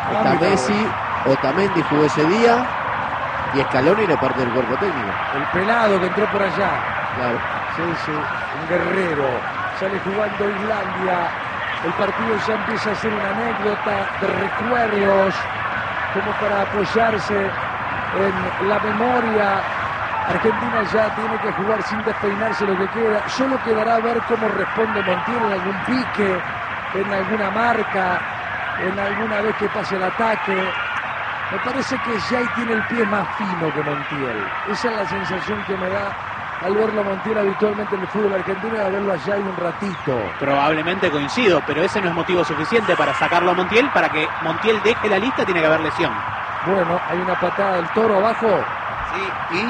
Está Messi, Otamendi jugó ese día y Scaloni le parte del cuerpo técnico. El pelado que entró por allá. Claro. Sí, un guerrero. Sale jugando Islandia. El partido ya empieza a ser una anécdota de recuerdos, como para apoyarse en la memoria. Argentina ya tiene que jugar sin despeinarse lo que queda. Solo quedará a ver cómo responde Montiel en algún pique, en alguna marca, en alguna vez que pase el ataque. Me parece que Jay tiene el pie más fino que Montiel. Esa es la sensación que me da al verlo a Montiel habitualmente en el fútbol argentino y a verlo a Jay un ratito. Probablemente coincido, pero ese no es motivo suficiente para sacarlo a Montiel. Para que Montiel deje la lista tiene que haber lesión. Bueno, hay una patada del Toro abajo. Sí,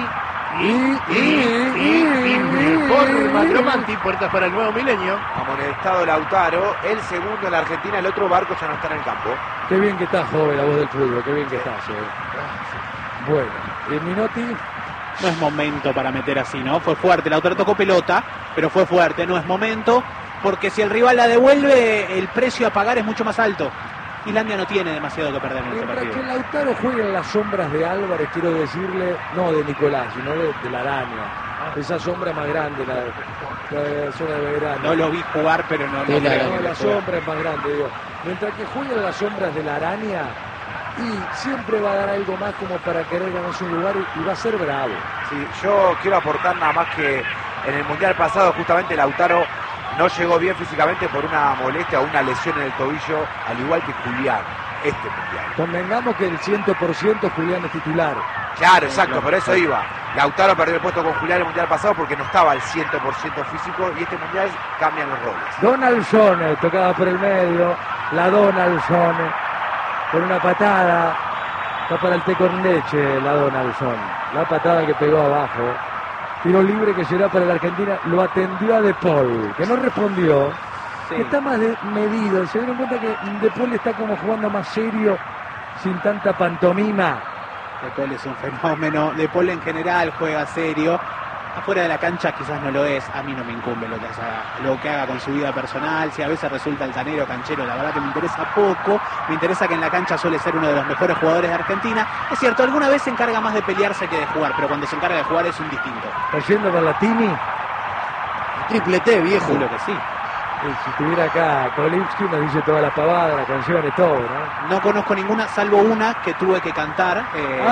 por Macromanti, puertas para el nuevo milenio. Amonestado Lautaro, el segundo en la Argentina, el otro Barco ya no está en el campo. Qué bien que está, joven, la voz del fútbol, qué bien que estás. Bueno, y Minotti. No es momento para meter así, ¿no? Fue fuerte, Lautaro tocó pelota, pero fue fuerte, no es momento, porque si el rival la devuelve, el precio a pagar es mucho más alto. Islandia no tiene demasiado que perder en este partido. Mientras que Lautaro juega en las sombras de Álvarez, quiero decirle, no de Nicolás, sino de la araña. Esa sombra más grande, la zona de Belgrano. No lo vi jugar, pero no la sombra es más grande, digo. Mientras que juega en las sombras de la araña, y siempre va a dar algo más como para querer ganarse un lugar y va a ser bravo. Sí, yo quiero aportar nada más que en el Mundial pasado justamente Lautaro no llegó bien físicamente por una molestia o una lesión en el tobillo, al igual que Julián, este Mundial. Convengamos que el 100% Julián es titular. Claro, exacto, por eso iba. Lautaro perdió el puesto con Julián el Mundial pasado porque no estaba al 100% físico y este Mundial cambian los roles. Donaldson tocaba por el medio, la Donaldson con una patada, está para el té con leche la Donaldson, la patada que pegó abajo. Tiro libre que será para la Argentina, lo atendió a De Paul, que no respondió, sí. Que está más medido, se dieron cuenta que De Paul está como jugando más serio, sin tanta pantomima. De Paul es un fenómeno, De Paul en general juega serio, afuera de la cancha quizás no lo es, a mí no me incumbe lo que haga con su vida personal, si a veces resulta altanero, canchero, la verdad que me interesa poco, me interesa que en la cancha suele ser uno de los mejores jugadores de Argentina. Es cierto, alguna vez se encarga más de pelearse que de jugar, pero cuando se encarga de jugar es un distinto. ¿Está yendo con Latini? Triple T, viejo. Seguro que sí. Si estuviera acá Kolipsky nos dice toda la pavada, las canciones, todo, ¿no? No conozco ninguna, salvo una que tuve que cantar.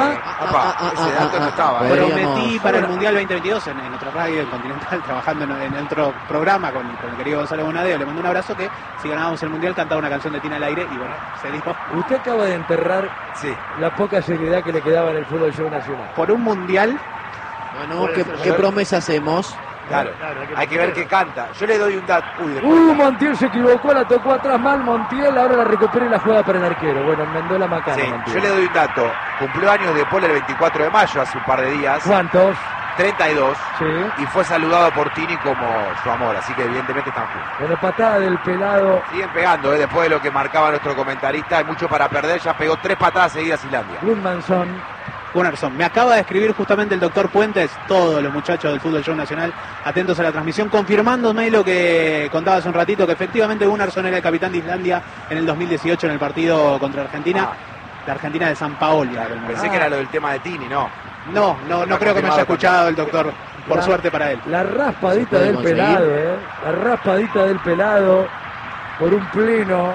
Ese dato no estaba. Prometí para el Mundial 2022 en otra radio, en Continental, trabajando en otro programa con el querido Gonzalo Bonadeo. Le mando un abrazo que si ganábamos el Mundial cantaba una canción de Tina al aire y bueno, se dijo. Usted acaba de enterrar la poca seriedad que le quedaba en el fútbol show nacional. Por un Mundial. Bueno, ¿qué promesa hacemos? Claro, hay que ver qué canta. Yo le doy un dato. Montiel se equivocó, la tocó atrás mal Montiel, ahora la recupera y la juega para el arquero. Bueno, enmendó la macana. Sí, Montiel. yo le doy un dato. Cumplió años de Paul el 24 de mayo, hace un par de días. ¿Cuántos? 32. Sí. Y fue saludado por Tini como su amor, así que evidentemente están juntos. Bueno, patada del pelado. Siguen pegando, después de lo que marcaba nuestro comentarista, hay mucho para perder, ya pegó 3 patadas seguidas Islandia. Gunnarsson, me acaba de escribir justamente el doctor Puentes, todos los muchachos del Fútbol Show Nacional atentos a la transmisión, confirmándome lo que contaba hace un ratito, que efectivamente Gunnarsson era el capitán de Islandia en el 2018 en el partido contra Argentina, la Argentina de San Paoli. Pensé que era lo del tema de Tini, ¿no? No creo que me haya escuchado el doctor, por suerte para él. La raspadita del pelado, la raspadita del pelado por un pleno.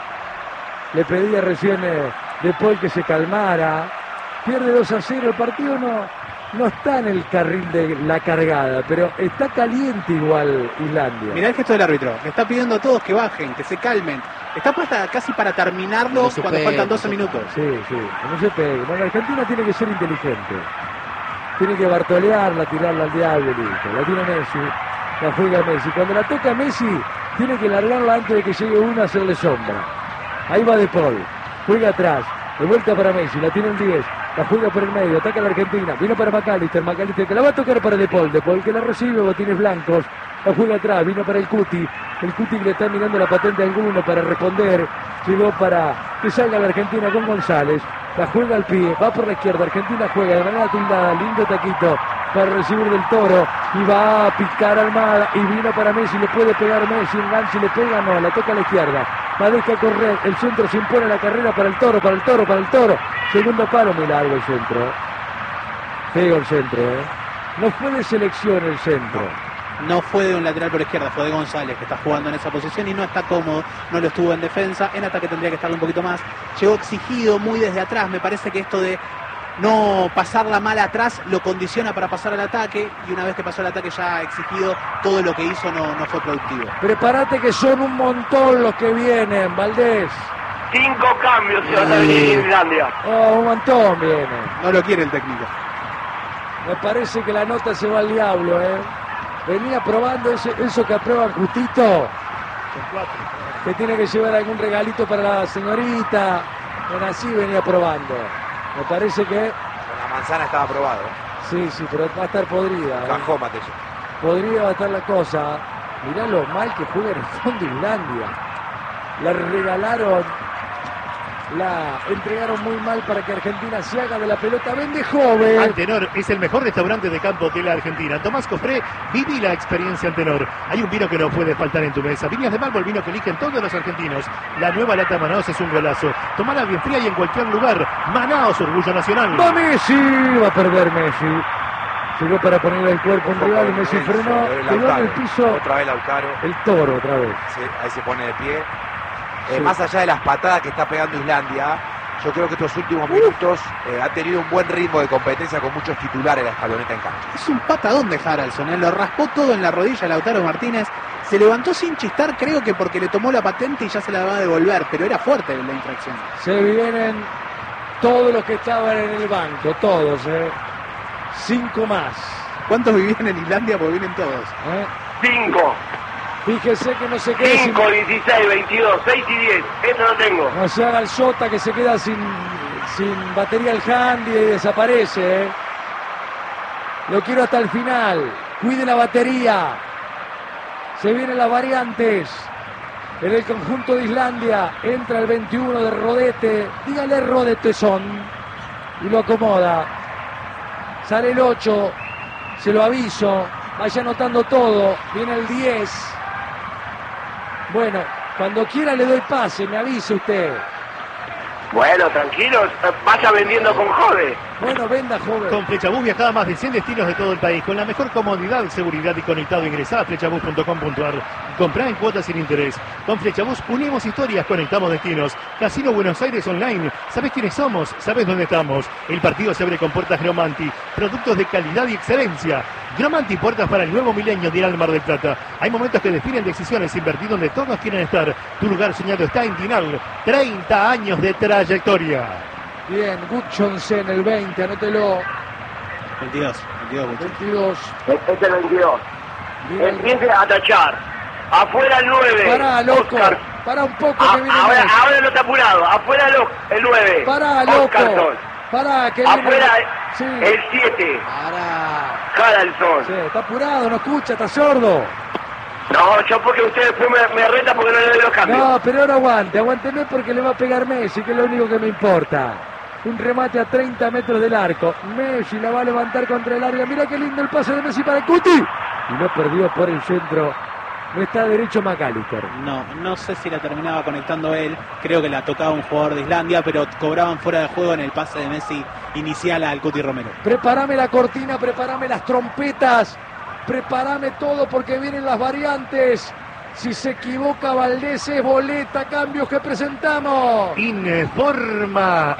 Le pedía recién De Paul que se calmara. Pierde 2-0, el partido no está en el carril de la cargada, pero está caliente igual Islandia. Mirá el gesto del árbitro, le está pidiendo a todos que bajen, que se calmen. Está puesta casi para terminarlo cuando faltan 12 minutos. Sí, no se pegue. Bueno, Argentina tiene que ser inteligente. Tiene que bartolearla, tirarla al diablo, listo. La tira Messi, la juega Messi. Cuando la toca Messi, tiene que largarla antes de que llegue uno a hacerle sombra. Ahí va De Paul, juega atrás, de vuelta para Messi, la tiene el 10. La juega por el medio, ataca a la Argentina, vino para McAllister que la va a tocar para De Paul que la recibe, botines blancos, la juega atrás, vino para el Cuti que le está mirando la patente a alguno para responder, llegó para que salga la Argentina con González, la juega al pie, va por la izquierda, Argentina juega de manera tildada, lindo taquito para recibir del Toro y va a picar Almada y vino para Messi, le puede pegar Messi, Nancy le pega, no, la toca a la izquierda. La deja correr, el centro se impone la carrera para el Toro, para el Toro, para el Toro. Segundo palo, muy largo el centro. Feo el centro, No fue de selección el centro. No fue de un lateral por izquierda, fue de González, que está jugando en esa posición y no está cómodo, no lo estuvo en defensa. En ataque tendría que estar un poquito más. Llegó exigido muy desde atrás. Me parece que esto de no pasarla mal atrás lo condiciona para pasar al ataque, y una vez que pasó al ataque ya exigido, todo lo que hizo no fue productivo. Prepárate que son un montón los que vienen, Valdés. 5 cambios se van a venir en Islandia. Oh, un montón vienen. No lo quiere el técnico. Me parece que la nota se va al diablo, Venía probando eso que aprueban justito. Que tiene que llevar algún regalito para la señorita. Bueno, así venía probando. Me parece que... Con la manzana estaba aprobado. Sí, pero va a estar podrida. Cajó, Mateo. Podría estar la cosa. Mirá lo mal que juega en el fondo Islandia. La regalaron, la entregaron muy mal para que Argentina se haga de la pelota. Vende joven. Antenor es el mejor restaurante de campo de la Argentina. Tomás Cofré, viví la experiencia Antenor. Hay un vino que no puede faltar en tu mesa. Viñas de Malvo, el vino que eligen todos los argentinos. La nueva lata Manaos es un golazo. Tomala bien fría y en cualquier lugar. Manaos, orgullo nacional. Va Messi, va a perder Messi. Llegó para ponerle el cuerpo a un rival y Messi frenó. Quedó en el piso. Otra vez Lautaro. El Toro otra vez. Sí, ahí se pone de pie. Sí. Más allá de las patadas que está pegando Islandia, yo creo que estos últimos minutos ha tenido un buen ritmo de competencia con muchos titulares la escaloneta en cancha. Es un patadón de Haraldson, lo raspó todo en la rodilla Lautaro Martínez. Se levantó sin chistar, creo que porque le tomó la patente y ya se la va a devolver, pero era fuerte la infracción. Se vienen todos los que estaban en el banco, todos, 5 más. ¿Cuántos vivían en Islandia? Porque vienen todos. 5. Fíjese que no se quede 5, 16, 22, 6 y 10. Eso no tengo. No se haga el sota que se queda sin batería el handy y desaparece. Lo quiero hasta el final. Cuide la batería. Se vienen las variantes. En el conjunto de Islandia entra el 21 de Rodete. Dígale Rodete son. Y lo acomoda. Sale el 8. Se lo aviso. Vaya anotando todo. Viene el 10. Bueno, cuando quiera le doy pase, me avise usted. Bueno, tranquilos, vaya vendiendo con Jode. Bueno, venda, joven. Con Flechabús viajaba a más de 100 destinos de todo el país, con la mejor comodidad, seguridad y conectado. Ingresá a flechabús.com.ar. Comprá en cuotas sin interés. Con Flechabús unimos historias, conectamos destinos. Casino Buenos Aires Online. ¿Sabés quiénes somos? ¿Sabés dónde estamos? El partido se abre con puertas Gromanti. Productos de calidad y excelencia. Gromanti, puertas para el nuevo milenio de Mar del Plata. Hay momentos que definen decisiones. Invertir donde todos quieren estar. Tu lugar soñado está en Dinal. 30 años de trayectoria. Bien, Gudjonsen, el 20, anótelo. 22. 22. Este es el 22. Bien. Empiece a tachar. Afuera el 9. Pará, loco. Oscar. Pará un poco que viene ahora, Messi. ahora no está apurado. Afuera el 9. Pará, loco. Oscarson. Pará, que viene. Afuera Sí. el 7. Para. Haraldson. Sí, está apurado, no escucha, está sordo. No, yo porque usted después me reta porque no le doy los cambios. No, pero ahora aguánteme porque le va a pegar Messi, que es lo único que me importa. Un remate a 30 metros del arco. Messi la va a levantar contra el área. Mira qué lindo el pase de Messi para el Cuti. Y no perdió por el centro. No está derecho McAllister. No sé si la terminaba conectando él. Creo que la tocaba un jugador de Islandia, pero cobraban fuera de juego en el pase de Messi inicial al Cuti Romero. Prepárame la cortina, prepárame las trompetas. Prepárame todo porque vienen las variantes. Si se equivoca Valdés es boleta, cambios que presentamos. Informa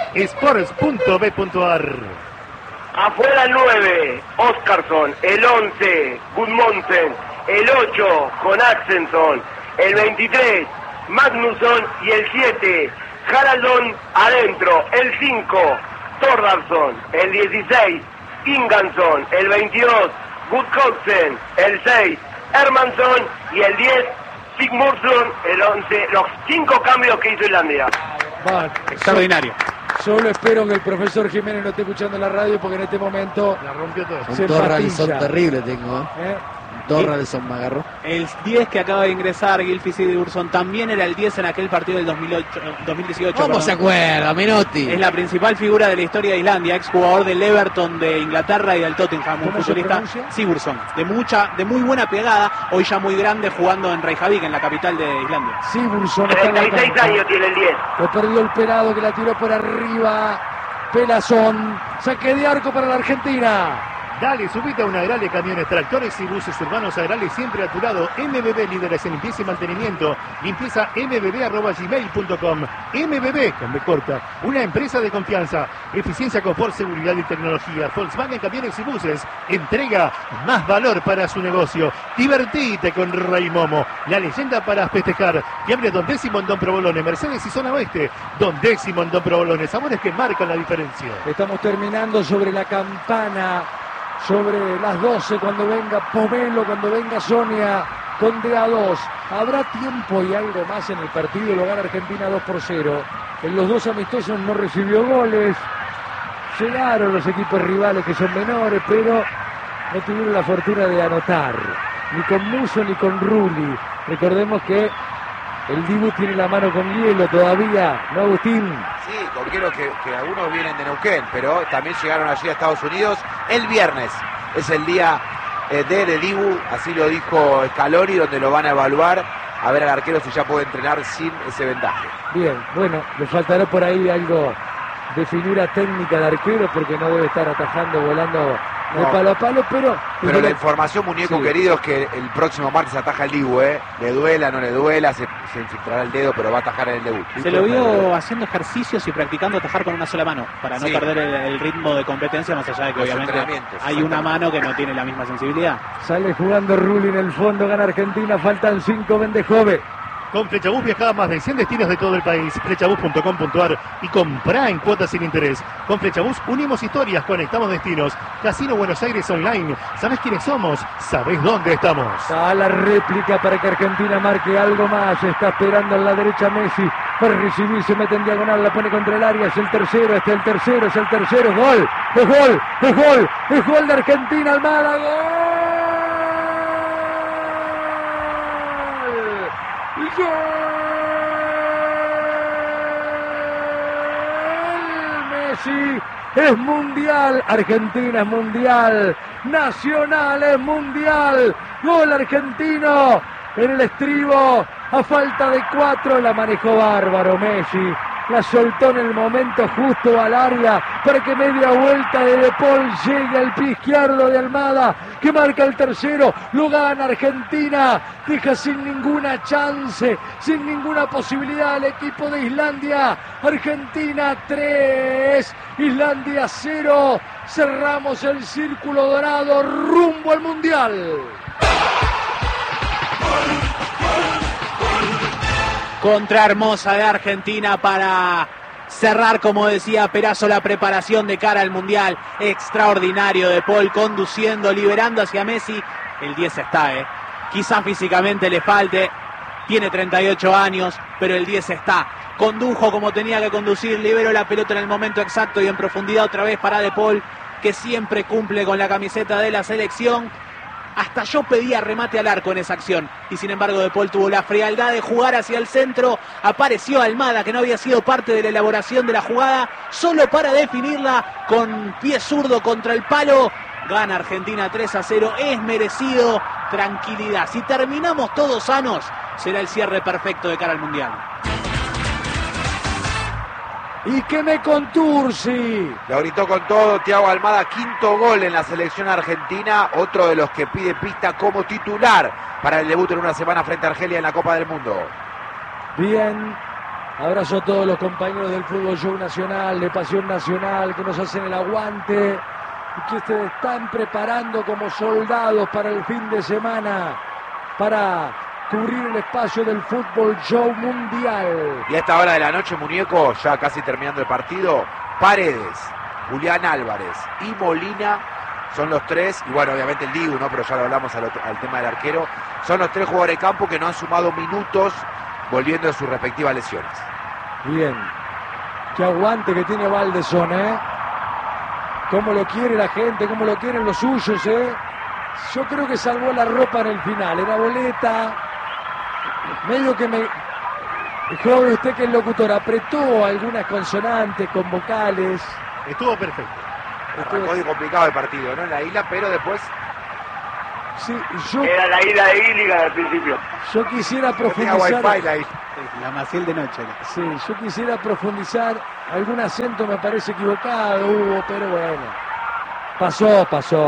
sports.b.ar. Afuera el 9, Oscarson. El 11, Gudmonsen. El 8, con Axelson. El 23, Magnusson. Y el 7, Haraldson adentro. El 5, Thordarson. El 16, Ingansson. El 22, Gudjonsen. El 6, Hermansson. Y el 10, Sigmundsson. El 11, los 5 cambios que hizo Islandia. Va, Extraordinario. solo espero que el profesor Jiménez no esté escuchando la radio porque en este momento La rompió todo. se Un Torralson empatilla. terrible tengo. ¿Eh? Dorrelson me agarró. El 10 que acaba de ingresar, Gylfi Sigurdsson, también era el 10 en aquel partido del 2018. ¿Cómo se acuerda, Menotti? Es la principal figura de la historia de Islandia, exjugador del Everton de Inglaterra y del Tottenham, un futbolista Sigurdsson, de muy buena pegada, hoy ya muy grande, jugando en Reykjavik, en la capital de Islandia. Sigurdsson 36 años tiene el 10. lo perdió el pelado que la tiró por arriba. Pelazón, saque de arco para la Argentina. Dale, subite a una Agrale, camiones, tractores y buses urbanos Agrale siempre a tu lado. MBB, líderes en limpieza y mantenimiento. Limpieza mbb@gmail.com. MBB, con B corta, una empresa de confianza. Eficiencia, confort, seguridad y tecnología. Volkswagen, camiones y buses. Entrega más valor para su negocio. Divertite con Rey Momo, la leyenda para festejar. Fiambre Don Décimo en Don Provolone, Mercedes y Zona Oeste. Don Décimo en Don Provolone, sabores que marcan la diferencia. Estamos terminando sobre la campana, sobre las 12, cuando venga Pomelo, cuando venga Sonia, con DA2. Habrá tiempo y algo más en el partido, lo gana Argentina 2-0. En los dos amistosos no recibió goles. Llegaron los equipos rivales que son menores, pero no tuvieron la fortuna de anotar. Ni con Muso ni con Rulli. Recordemos que el Dibu tiene la mano con hielo todavía, ¿no, Agustín? Sí, con hielo que algunos vienen de Neuquén, pero también llegaron allí a Estados Unidos el viernes. Es el día de Dibu, así lo dijo Scaloni, donde lo van a evaluar, a ver al arquero si ya puede entrenar sin ese vendaje. Bien, bueno, le faltará por ahí algo de figura técnica de arquero, porque no debe estar atajando, volando de palo a palo, pero la información, muñeco sí, querido, es que el próximo martes ataja el Dibu, le duela, no le duela, se infiltrará el dedo, pero va a atajar en el debut. Se lo vio haciendo ejercicios y practicando atajar con una sola mano, para no perder el ritmo de competencia, más allá de que Los obviamente entrenamientos, hay una mano que no tiene la misma sensibilidad. sale jugando Rulli en el fondo, gana Argentina, faltan 5, vende Jove. Con Flechabús viaja a más de 100 destinos de todo el país. Flechabús.com.ar y comprá en cuotas sin interés. Con Flechabús unimos historias, conectamos destinos. Casino Buenos Aires Online. ¿Sabés quiénes somos? ¿Sabés dónde estamos? A la réplica para que Argentina marque algo más. Está esperando en la derecha Messi para recibir, se mete en diagonal, la pone contra el área. Es el tercero, es el tercero, es el tercero. Es gol, es gol, es gol, es gol de Argentina. Almada, gol. ¡Gol! Messi es mundial, Argentina es mundial, Nacional es mundial, gol argentino en el estribo, a falta de 4, la manejó bárbaro Messi. La soltó en el momento justo al área para que media vuelta de Paul llegue al pie izquierdo de Almada, que marca el tercero, lo gana Argentina, deja sin ninguna chance, sin ninguna posibilidad al equipo de Islandia. Argentina 3, Islandia 0, cerramos el círculo dorado rumbo al Mundial. Contra hermosa de Argentina para cerrar, como decía Perazo, la preparación de cara al Mundial. Extraordinario de Paul, conduciendo, liberando hacia Messi. El 10 está, quizás físicamente le falte, tiene 38 años, pero el 10 está. Condujo como tenía que conducir, liberó la pelota en el momento exacto y en profundidad otra vez para De Paul, que siempre cumple con la camiseta de la selección. Hasta yo pedía remate al arco en esa acción y sin embargo De Paul tuvo la frialdad de jugar hacia el centro. Apareció Almada, que no había sido parte de la elaboración de la jugada, solo para definirla con pie zurdo contra el palo. Gana Argentina 3-0, es merecido. Tranquilidad, si terminamos todos sanos será el cierre perfecto de cara al Mundial. Y que me contursi. Lo gritó con todo Thiago Almada, quinto gol en la selección argentina, otro de los que pide pista como titular para el debut en una semana frente a Argelia en la Copa del Mundo. Bien, abrazo a todos los compañeros del Fútbol Show Nacional, de Pasión Nacional, que nos hacen el aguante y que se están preparando como soldados para el fin de semana, para cubrir el espacio del Fútbol Show Mundial. Y a esta hora de la noche, muñeco, ya casi terminando el partido, Paredes, Julián Álvarez y Molina son los tres, y bueno, obviamente el Dibu, ¿no? Pero ya lo hablamos al tema del arquero, son los tres jugadores de campo que no han sumado minutos volviendo de sus respectivas lesiones. Bien, qué aguante que tiene Valdeson, cómo lo quiere la gente, cómo lo quieren los suyos, Yo creo que salvó la ropa en el final. Era boleta. Medio que me... Joven, usted que es locutor, apretó algunas consonantes con vocales. Estuvo perfecto. Arrancó de complicado el partido, ¿no? En la isla, pero después Sí, yo, Era la isla de Gilligan al principio. yo quisiera tenía profundizar. wifi la isla. La Maciel de noche. Sí, yo quisiera profundizar. Algún acento me parece equivocado, Hugo, pero bueno. Pasó.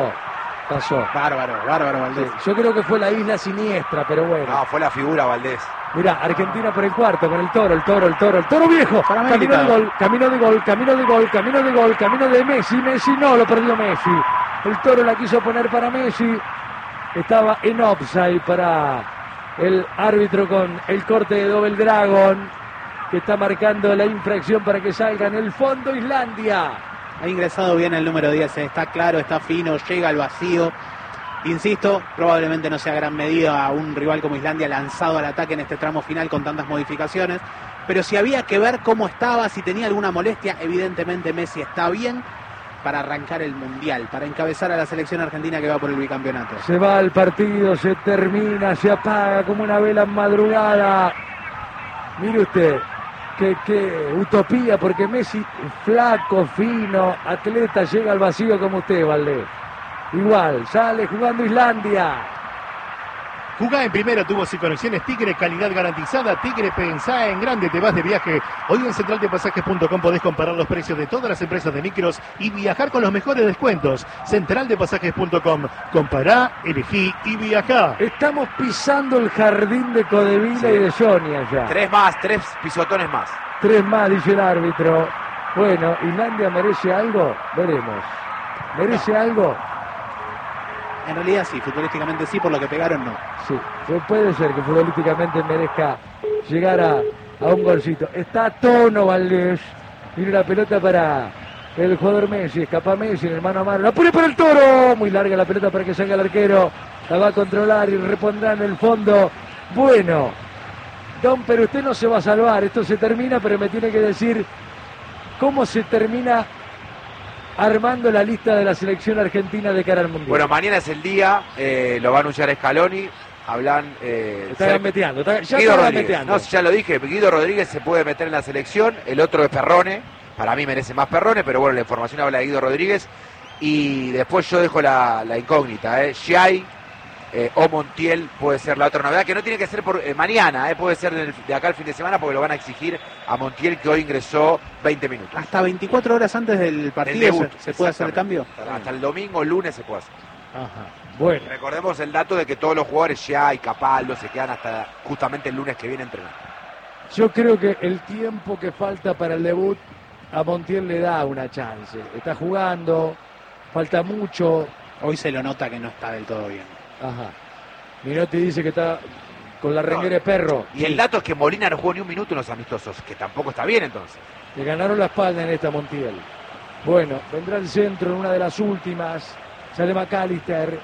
Bárbaro, Valdés. Sí, yo creo que fue la isla siniestra, pero bueno. No, fue la figura Valdés. Mirá, Argentina por el cuarto, con el toro viejo. Para Camino de América. gol, camino de gol, camino de Messi. Messi no, lo perdió Messi. El toro la quiso poner para Messi. Estaba en offside para el árbitro con el corte de Double Dragon, que está marcando la infracción para que salga en el fondo Islandia. Ha ingresado bien el número 10, está claro, está fino, llega al vacío. Insisto, probablemente no sea gran medida a un rival como Islandia lanzado al ataque en este tramo final con tantas modificaciones. Pero si había que ver cómo estaba, si tenía alguna molestia, evidentemente Messi está bien para arrancar el Mundial, para encabezar a la selección argentina que va por el bicampeonato. Se va el partido, se termina, se apaga como una vela en madrugada. Mire usted, qué utopía, porque Messi, flaco, fino, atleta, llega al vacío como usted, Valdés. Igual, sale jugando Islandia. Jugá en primera, tuvo sin conexiones Tigre, calidad garantizada. Tigre, pensá en grande, te vas de viaje. Hoy en centraldepasajes.com podés comparar los precios de todas las empresas de micros y viajar con los mejores descuentos. Centraldepasajes.com, compará, elegí y viajá. Estamos pisando el jardín de Codevila y de Sonia ya. 3 pisotones más. 3 más, dice el árbitro. Bueno, ¿Islandia merece algo? Veremos. ¿Merece algo? En realidad sí, futbolísticamente sí, por lo que pegaron no. Sí, puede ser que futbolísticamente merezca llegar a un golcito. Está a tono Valdés. Viene la pelota para el jugador Messi. Escapa Messi en el mano a mano. ¡La pone para el toro! Muy larga la pelota para que salga el arquero. La va a controlar y repondrá en el fondo. Bueno, Don, pero usted no se va a salvar. Esto se termina, pero me tiene que decir cómo se termina armando la lista de la selección argentina de cara al Mundial. Bueno, mañana es el día, lo va a anunciar Scaloni. Hablan. Está gambeteando, ya Guido está Rodríguez. gambeteando. No, ya lo dije, Guido Rodríguez se puede meter en la selección. El otro es Perrone. Para mí merece más Perrone, pero bueno, la información habla de Guido Rodríguez. Y después yo dejo la incógnita. Giai o Montiel puede ser la otra novedad, que no tiene que ser por mañana, puede ser de acá al fin de semana, porque lo van a exigir a Montiel, que hoy ingresó 20 minutos. Hasta 24 horas antes del partido debut, se puede hacer el cambio. Hasta el domingo o lunes se puede hacer. Ajá. Bueno, Recordemos el dato de que todos los jugadores ya y Capaldo se quedan hasta justamente el lunes que viene entrenando. yo creo que el tiempo que falta para el debut a Montiel le da una chance. Está jugando, falta mucho. Hoy se lo nota que no está del todo bien. Ajá. Minotti dice que está con la renguera de perro. Y el dato es que Molina no jugó ni un minuto en los amistosos, que tampoco está bien entonces. Le ganaron la espalda en esta Montiel. Bueno, vendrá el centro en una de las últimas. Sale McAllister.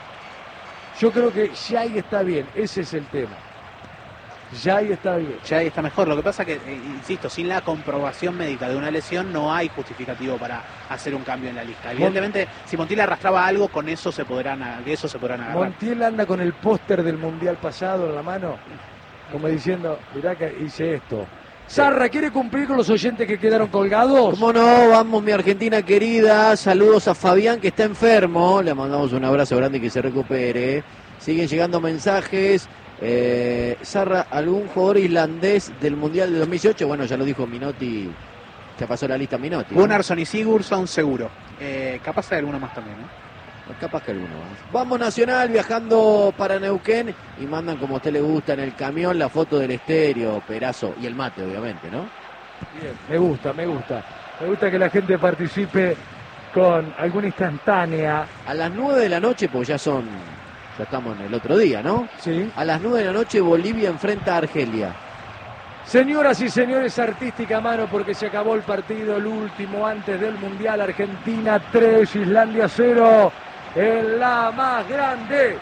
Yo creo que Giai está bien, ese es el tema. Giai está bien. Ya ahí está mejor. Lo que pasa que, insisto, sin la comprobación médica de una lesión no hay justificativo para hacer un cambio en la lista. Evidentemente, si Montiel arrastraba algo, con eso se podrán agarrar. Montiel anda con el póster del Mundial pasado en la mano, como diciendo, mirá que hice esto. Sarra, ¿quiere cumplir con los oyentes que quedaron colgados? ¿Cómo no? Vamos, mi Argentina querida. Saludos a Fabián, que está enfermo. Le mandamos un abrazo grande y que se recupere. Siguen llegando mensajes. Sarra, ¿algún jugador islandés del Mundial de 2018? Bueno, ya lo dijo Minotti, ya pasó la lista Minotti, ¿no? Gunnarsson y Sigurdsson seguro. Capaz hay alguno más también, ¿no? Capaz que alguno más. Vamos Nacional viajando para Neuquén y mandan como a usted le gusta en el camión la foto del estéreo, Perazo y el mate, obviamente, ¿no? Bien, me gusta. Me gusta que la gente participe con alguna instantánea. A las 9 de la noche, pues ya estamos en el otro día, ¿no? Sí. A las 9 de la noche Bolivia enfrenta a Argelia. Señoras y señores, artística mano porque se acabó el partido, el último antes del Mundial. Argentina 3, Islandia 0, en la más grande.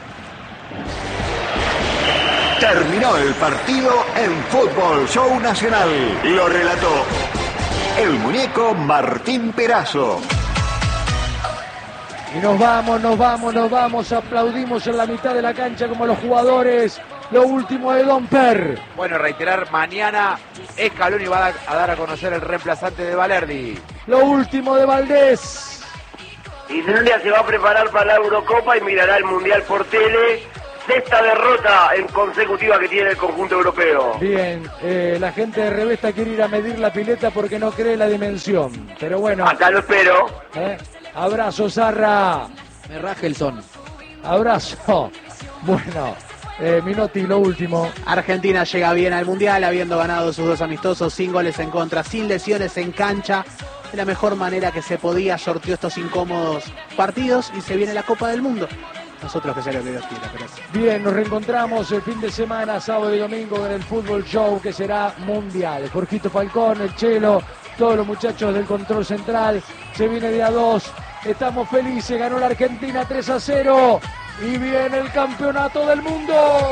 Terminó el partido en Fútbol Show Nacional. Lo relató el muñeco Martín Perazo. Y nos vamos, aplaudimos en la mitad de la cancha como los jugadores. Lo último de Don Per. Bueno, reiterar, mañana Scaloni va a dar a conocer el reemplazante de Balerdi. Lo último de Valdés. Islandia se va a preparar para la Eurocopa y mirará el Mundial por tele. Sexta derrota en consecutiva que tiene el conjunto europeo. Bien, la gente de Revesta quiere ir a medir la pileta porque no cree la dimensión. Pero bueno. Acá lo espero. Abrazo, Zarra. Me raje el son. Abrazo. Bueno, Minotti, lo último. Argentina llega bien al Mundial, habiendo ganado sus 2 amistosos, sin goles en contra, sin lesiones en cancha. De la mejor manera que se podía, sorteó estos incómodos partidos y se viene la Copa del Mundo. Nosotros que sea lo que Dios quiera, pero sí. Bien, nos reencontramos el fin de semana, sábado y domingo, en el Fútbol Show, que será mundial. Jorgito Falcón, el Chelo, todos los muchachos del control central. Se viene día 2. Estamos felices, ganó la Argentina 3-0. Y viene el campeonato del mundo.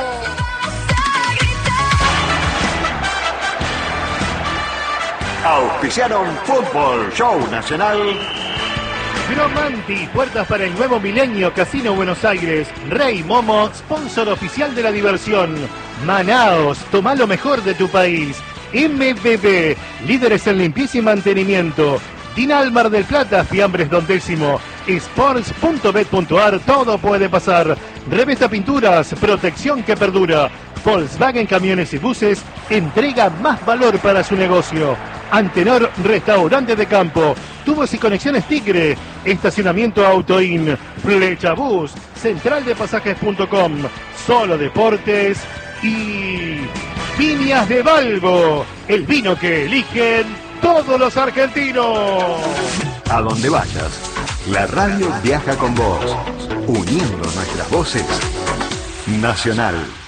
Auspiciaron Fútbol Show Nacional. Gromanti, puertas para el nuevo milenio, Casino Buenos Aires. Rey Momo, sponsor oficial de la diversión. Manaos, toma lo mejor de tu país. MBB, líderes en limpieza y mantenimiento. Dinal Mar del Plata, Fiambres Don Décimo. Sports.bet.ar, todo puede pasar. Revesta Pinturas, protección que perdura. Volkswagen Camiones y Buses, entrega más valor para su negocio. Antenor, restaurante de campo. Tubos y conexiones Tigre. Estacionamiento Autoin. Flechabús. Centraldepasajes.com. Solo Deportes. Y Viñas de Valvo. El vino que eligen todos los argentinos. A donde vayas, la radio viaja con vos, uniendo nuestras voces. Nacional.